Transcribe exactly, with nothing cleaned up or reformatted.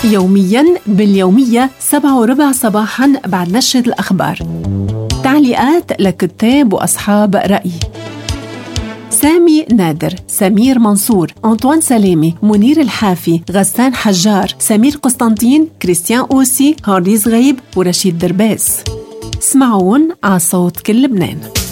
يومياً باليومية سبعة وربع صباحاً بعد نشرة الأخبار. تعليقات لكتاب وأصحاب رأي: سامي نادر، سمير منصور، أنطوان سلامي، منير الحافي، غسان حجار، سمير قسطنطين، كريستيان أوسي، هارليز غيب ورشيد درباس. اسمعون على صوت كل لبنان.